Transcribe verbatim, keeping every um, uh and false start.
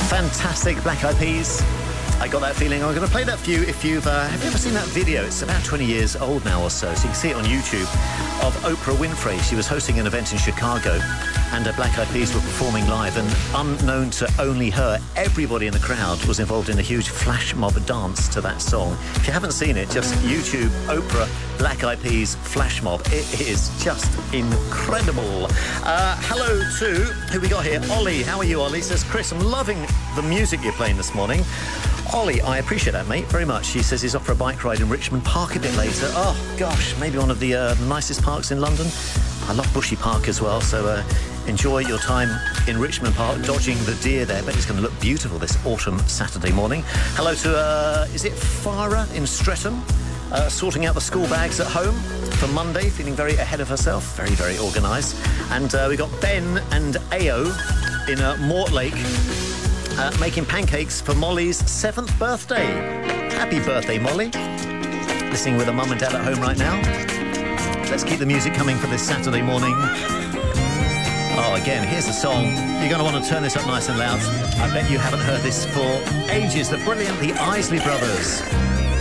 Fantastic Black Eyed Peas. I got that feeling. I'm going to play that for you if you've... Uh, have you ever seen that video? It's about twenty years old now or so, so you can see it on YouTube, of Oprah Winfrey. She was hosting an event in Chicago, and uh, Black Eyed Peas were performing live, and unknown to only her, everybody in the crowd was involved in a huge flash mob dance to that song. If you haven't seen it, just YouTube Oprah Black Eyed Peas flash mob. It is just incredible. Uh, hello to... who we got here? Ollie. How are you, Ollie? Says, Chris, I'm loving the music you're playing this morning. Ollie, I appreciate that, mate, very much. He says he's off for a bike ride in Richmond Park a bit later. Oh, gosh, maybe one of the uh, nicest parks in London. I love Bushy Park as well, so uh, enjoy your time in Richmond Park, dodging the deer there. I bet it's going to look beautiful this autumn Saturday morning. Hello to, uh, is it Farah in Streatham? Uh, sorting out the school bags at home for Monday, feeling very ahead of herself. Very, very organised. And uh, we got Ben and Ao in uh, Mortlake, Uh, making pancakes for Molly's seventh birthday. Happy birthday, Molly. Listening with her mum and dad at home right now. Let's keep the music coming for this Saturday morning. Oh, again, here's the song. You're going to want to turn this up nice and loud. I bet you haven't heard this for ages. The brilliant The Isley Brothers.